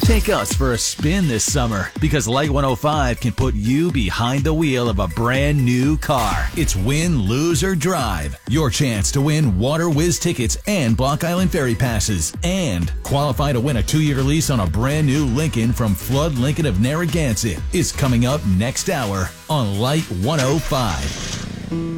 Take us for a spin this summer because Light 105 can put you behind the wheel of a brand new car. It's win, lose, or drive. Your chance to win Water Whiz tickets and Block Island Ferry passes. And qualify to win a 2-year lease on a brand new Lincoln from Flood Lincoln of Narragansett is coming up next hour on Light 105.